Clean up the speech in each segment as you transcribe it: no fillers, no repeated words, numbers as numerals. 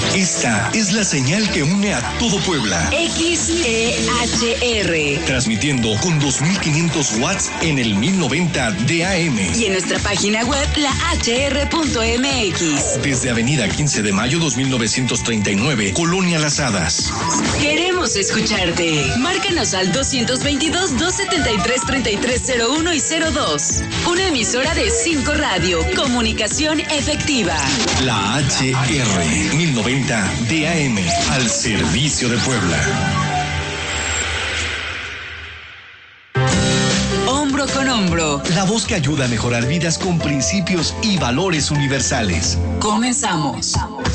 Esta es la señal que une a todo Puebla. XEHR. Transmitiendo con 2500 watts en el 1090 de AM. Y en nuestra página web, lahr.mx. Desde Avenida 15 de Mayo 2939, Colonia Las Hadas. Queremos escucharte. Márcanos al 222-273-3301 y 02. Una emisora de 5 Radio. Comunicación efectiva. La HR 1090 DAM, al servicio de Puebla. Hombro con hombro. La voz que ayuda a mejorar vidas con principios y valores universales. Comenzamos.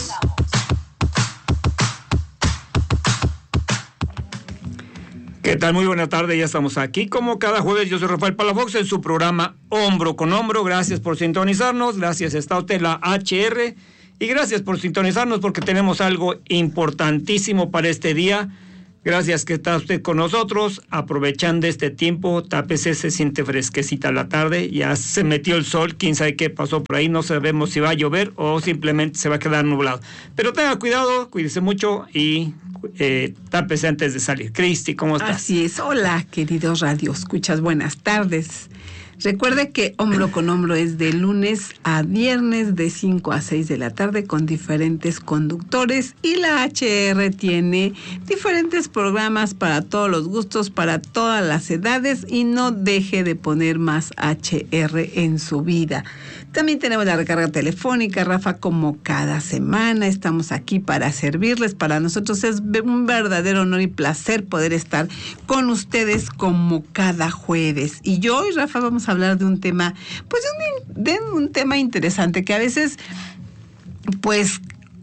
¿Qué tal? Muy buena tarde, ya estamos aquí como cada jueves. Yo soy Rafael Palafox en su programa Hombro con Hombro. Gracias por sintonizarnos, gracias está usted la HR y gracias por sintonizarnos porque tenemos algo importantísimo para este día. Gracias que está usted con nosotros, aprovechando este tiempo, tápese, se siente fresquecita la tarde, ya se metió el sol, quién sabe qué pasó por ahí, no sabemos si va a llover o simplemente se va a quedar nublado. Pero tenga cuidado, cuídese mucho y tápese antes de salir. Cristi, ¿cómo estás? Así es, hola queridos radioescuchas, buenas tardes. Recuerde que Hombro con Hombro es de lunes a viernes de 5 a 6 de la tarde con diferentes conductores y la HR tiene diferentes programas para todos los gustos, para todas las edades y no deje de poner más HR en su vida. También tenemos la recarga telefónica, Rafa, como cada semana. Estamos aquí para servirles. Para nosotros es un verdadero honor y placer poder estar con ustedes como cada jueves. Y yo hoy, Rafa, vamos a hablar de un tema, pues de un tema interesante que a veces, pues,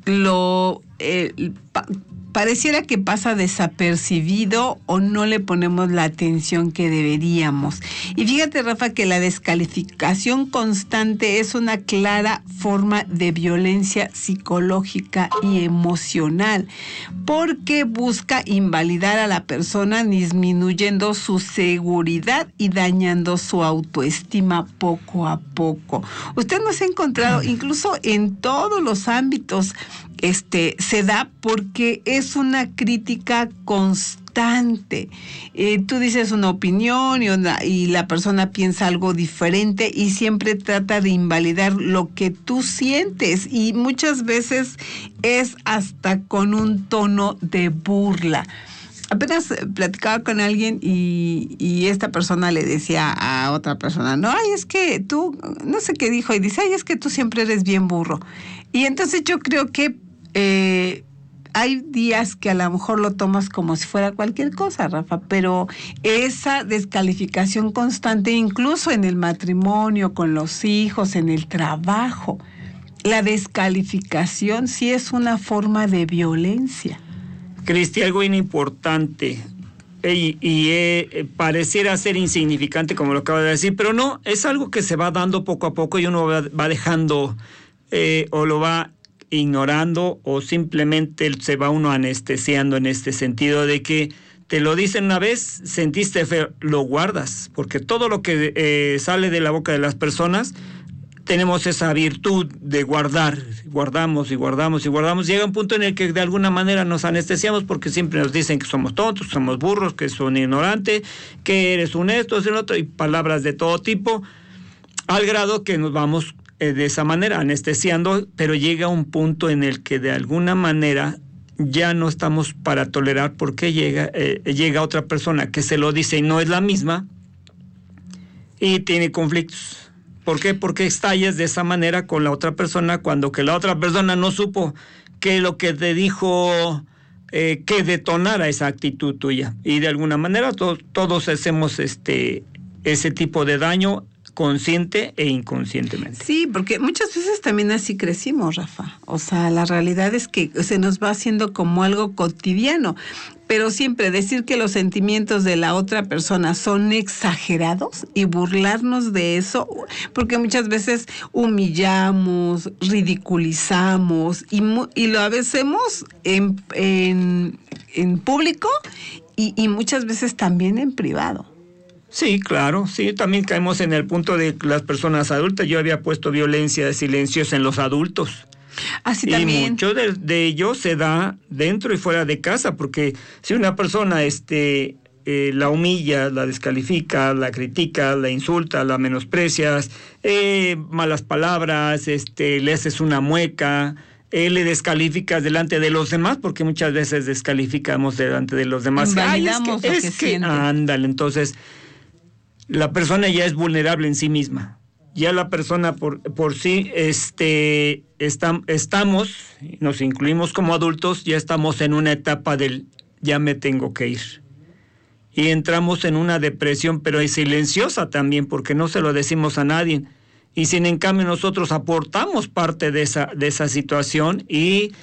pareciera que pasa desapercibido o no le ponemos la atención que deberíamos. Y fíjate, Rafa, que la descalificación constante es una clara forma de violencia psicológica y emocional, porque busca invalidar a la persona, disminuyendo su seguridad y dañando su autoestima poco a poco. Usted nos ha encontrado incluso en todos los ámbitos, se da porque es una crítica constante. Tú dices una opinión y la persona piensa algo diferente y siempre trata de invalidar lo que tú sientes y muchas veces es hasta con un tono de burla. Apenas platicaba con alguien y esta persona le decía a otra persona, no, ay, es que tú, no sé qué dijo, y dice, ay, es que tú siempre eres bien burro. Y entonces yo creo que hay días que a lo mejor lo tomas como si fuera cualquier cosa, Rafa, pero esa descalificación constante, incluso en el matrimonio, con los hijos, en el trabajo, la descalificación sí es una forma de violencia. Cristi, algo importante pareciera ser insignificante como lo acaba de decir, pero no, es algo que se va dando poco a poco y uno va dejando o lo va ignorando o simplemente se va uno anestesiando en este sentido de que te lo dicen una vez, sentiste feo, lo guardas, porque todo lo que sale de la boca de las personas tenemos esa virtud de guardar, guardamos y guardamos y guardamos. Llega un punto en el que de alguna manera nos anestesiamos porque siempre nos dicen que somos tontos, que somos burros, que son ignorantes, que eres un esto, es el otro, y palabras de todo tipo, al grado que nos vamos de esa manera anestesiando, pero llega un punto en el que de alguna manera ya no estamos para tolerar porque llega otra persona que se lo dice y no es la misma y tiene conflictos. ¿Por qué? Porque estallas de esa manera con la otra persona cuando que la otra persona no supo que lo que te dijo que detonara esa actitud tuya. Y de alguna manera todos hacemos ese tipo de daño consciente e inconscientemente. Sí, porque muchas veces también así crecimos, Rafa. O sea, la realidad es que se nos va haciendo como algo cotidiano. Pero siempre decir que los sentimientos de la otra persona son exagerados y burlarnos de eso, porque muchas veces humillamos, ridiculizamos y lo hacemos en público y muchas veces también en privado. Sí, claro, sí, también caemos en el punto de las personas adultas. Yo había puesto violencia silenciosa en los adultos. Así y también. mucho de ello se da dentro y fuera de casa, porque si una persona la humilla, la descalifica, la critica, la insulta, la menosprecias, malas palabras, le haces una mueca, le descalificas delante de los demás, porque muchas veces descalificamos delante de los demás. Invalidamos lo que siente. Ándale, entonces la persona ya es vulnerable en sí misma. Ya la persona por sí, estamos, nos incluimos como adultos, ya estamos en una etapa del ya me tengo que ir. Y entramos en una depresión, pero es silenciosa también, porque no se lo decimos a nadie. Y sin en cambio nosotros aportamos parte de esa situación y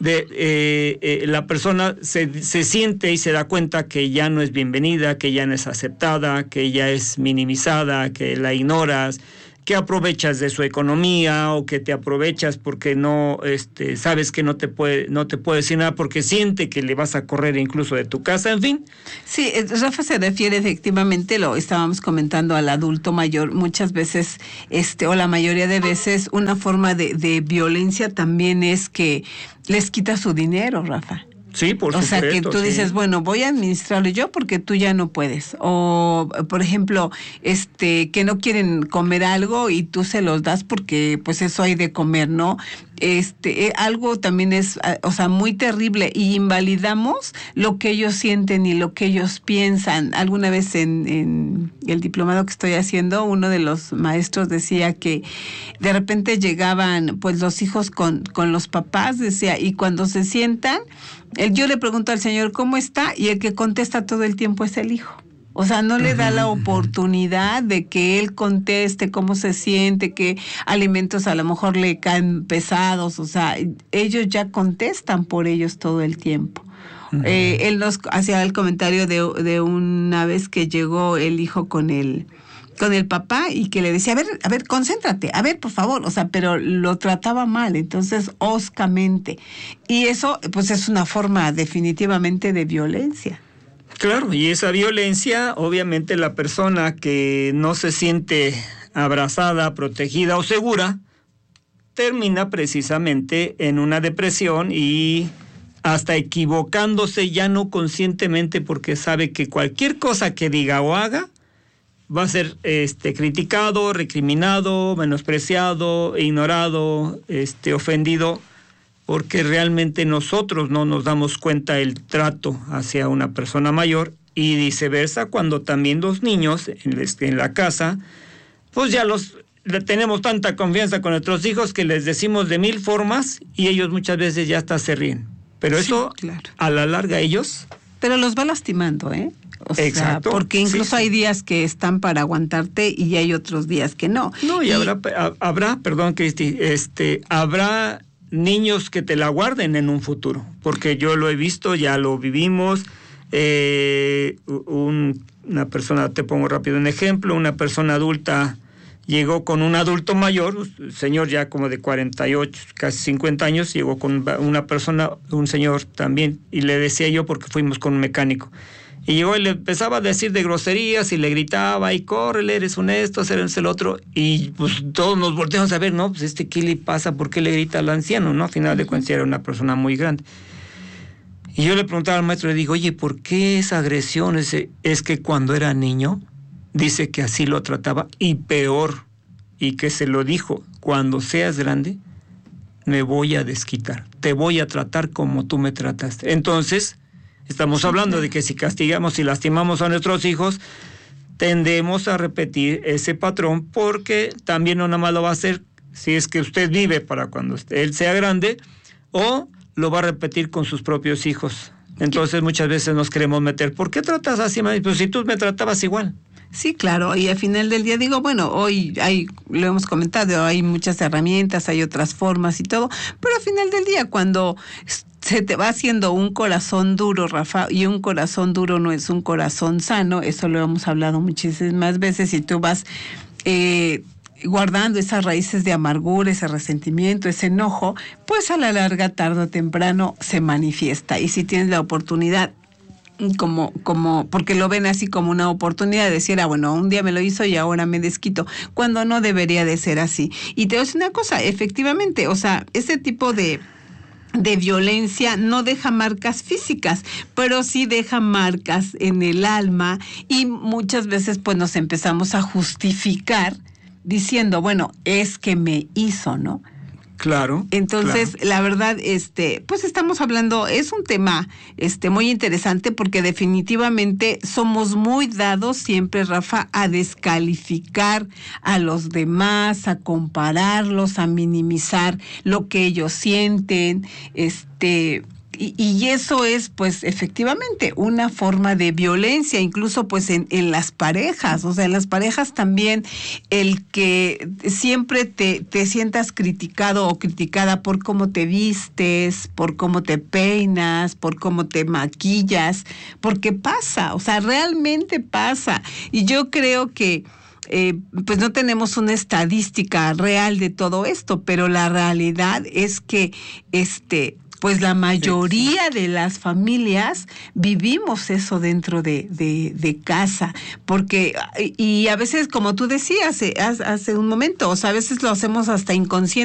la persona se siente y se da cuenta que ya no es bienvenida, que ya no es aceptada, que ya es minimizada, que la ignoras, que aprovechas de su economía o que te aprovechas porque no sabes que no te puede decir nada porque siente que le vas a correr incluso de tu casa, en fin. Sí, Rafa se refiere efectivamente, lo estábamos comentando, al adulto mayor. Muchas veces, o la mayoría de veces, una forma de violencia también es que les quita su dinero, Rafa. Sí, por supuesto. O sea, que tú dices, bueno, voy a administrarlo yo porque tú ya no puedes. O, por ejemplo, que no quieren comer algo y tú se los das porque, pues, eso hay de comer, ¿no? Algo también es, o sea, muy terrible, y invalidamos lo que ellos sienten y lo que ellos piensan. Alguna vez en el diplomado que estoy haciendo, uno de los maestros decía que de repente llegaban, pues, los hijos con los papás, decía, y cuando se sientan, yo le pregunto al señor cómo está, y el que contesta todo el tiempo es el hijo. O sea, no le da la oportunidad de que él conteste cómo se siente, qué alimentos a lo mejor le caen pesados. O sea, ellos ya contestan por ellos todo el tiempo. Él nos hacía el comentario de una vez que llegó el hijo con el papá y que le decía, a ver, concéntrate, a ver, por favor, o sea, pero lo trataba mal, entonces, hoscamente. Y eso, pues, es una forma definitivamente de violencia. Claro, y esa violencia, obviamente la persona que no se siente abrazada, protegida o segura, termina precisamente en una depresión y hasta equivocándose, ya no conscientemente, porque sabe que cualquier cosa que diga o haga va a ser criticado, recriminado, menospreciado, ignorado, ofendido, porque realmente nosotros no nos damos cuenta del trato hacia una persona mayor, y viceversa cuando también los niños en la casa, pues ya tenemos tanta confianza con nuestros hijos que les decimos de 1000 formas y ellos muchas veces ya hasta se ríen. Pero sí, eso, claro, a la larga ellos... Pero los va lastimando, ¿eh? O exacto. Sea, porque incluso hay días que están para aguantarte y hay otros días que no. No, y habrá, perdón, Cristi, habrá niños que te la guarden en un futuro, porque yo lo he visto, ya lo vivimos. Una persona, te pongo rápido un ejemplo, una persona adulta llegó con un adulto mayor, señor ya como de 48, casi 50 años, llegó con una persona, un señor también, y le decía yo, porque fuimos con un mecánico, y llegó y le empezaba a decir de groserías y le gritaba, y córrele, eres un esto, eres el otro, y pues todos nos volteamos a ver, ¿no? Pues ¿qué le pasa? ¿Por qué le grita al anciano? ¿No? Al final de cuentas era una persona muy grande. Y yo le preguntaba al maestro, le digo, oye, ¿por qué esa agresión? Es que cuando era niño, dice que así lo trataba, y peor, y que se lo dijo, cuando seas grande, me voy a desquitar, te voy a tratar como tú me trataste. Entonces, estamos hablando de que si castigamos y lastimamos a nuestros hijos, tendemos a repetir ese patrón, porque también no nada más lo va a hacer si es que usted vive para cuando él sea grande, o lo va a repetir con sus propios hijos. Entonces muchas veces nos queremos meter, ¿por qué tratas así? Pues si tú me tratabas igual. Sí, claro, y al final del día digo, bueno, hoy lo hemos comentado, hay muchas herramientas, hay otras formas y todo, pero al final del día, cuando se te va haciendo un corazón duro, Rafa, y un corazón duro no es un corazón sano, eso lo hemos hablado muchísimas veces, y tú vas guardando esas raíces de amargura, ese resentimiento, ese enojo, pues a la larga, tarde o temprano, se manifiesta. Y si tienes la oportunidad porque lo ven así como una oportunidad de decir, bueno, un día me lo hizo y ahora me desquito, cuando no debería de ser así. Y te voy a decir una cosa, efectivamente, o sea, ese tipo de violencia no deja marcas físicas, pero sí deja marcas en el alma, y muchas veces pues nos empezamos a justificar diciendo, bueno, es que me hizo, ¿no? Claro. Entonces, claro. La verdad, pues estamos hablando, es un tema muy interesante, porque definitivamente somos muy dados siempre, Rafa, a descalificar a los demás, a compararlos, a minimizar lo que ellos sienten, y eso es, pues, efectivamente una forma de violencia, incluso pues en las parejas. O sea, en las parejas también, el que siempre te sientas criticado o criticada por cómo te vistes, por cómo te peinas, por cómo te maquillas, porque pasa, o sea, realmente pasa. Y yo creo que pues no tenemos una estadística real de todo esto, pero la realidad es que pues la mayoría de las familias vivimos eso dentro de casa, porque, y a veces, como tú decías hace un momento, o sea, a veces lo hacemos hasta inconsciente.